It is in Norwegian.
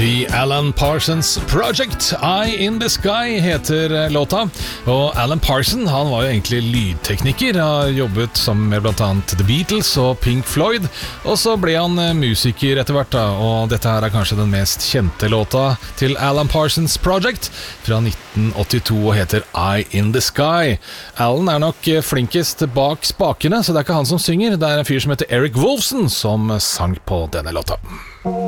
The Alan Parsons Project, Eye in the Sky heter låta. Og Alan Parsons, han var jo egentlig lydtekniker, har jobbet sammen med blant annet The Beatles og Pink Floyd, og så ble han musiker etter hvert da, og dette her er kanskje den mest kjente låta til Alan Parsons Project fra 1982 og heter Eye in the Sky. Alan er nok flinkest bak spakene, så det er ikke han som synger, det er en fyr som heter Eric Wolfson som sang på denne låta.